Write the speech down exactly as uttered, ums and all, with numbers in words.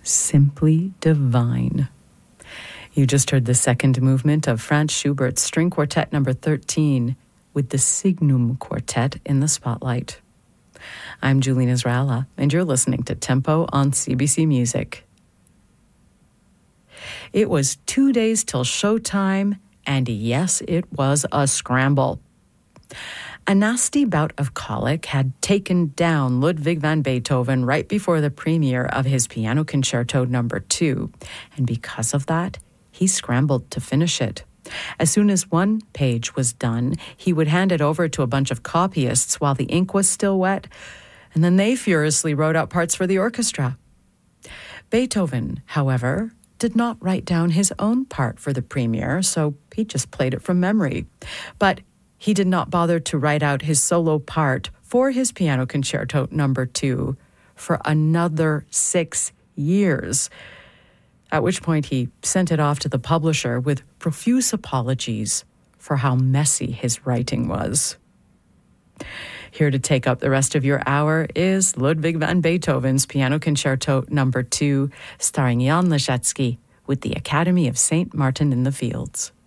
simply divine. You just heard the second movement of Franz Schubert's String Quartet number thirteen with the Signum Quartet in the spotlight. I'm Julie Nasrallah, and you're listening to Tempo on C B C Music. It was two days till showtime, and yes, it was a scramble. A nasty bout of colic had taken down Ludwig van Beethoven right before the premiere of his Piano Concerto number two, and because of that, he scrambled to finish it. As soon as one page was done, he would hand it over to a bunch of copyists while the ink was still wet, and then they furiously wrote out parts for the orchestra. Beethoven, however, did not write down his own part for the premiere, so he just played it from memory. But he did not bother to write out his solo part for his Piano Concerto number two for another six years, at which point he sent it off to the publisher with profuse apologies for how messy his writing was. Here to take up the rest of your hour is Ludwig van Beethoven's Piano Concerto number two, starring Jan Leschetski with the Academy of Saint Martin in the Fields.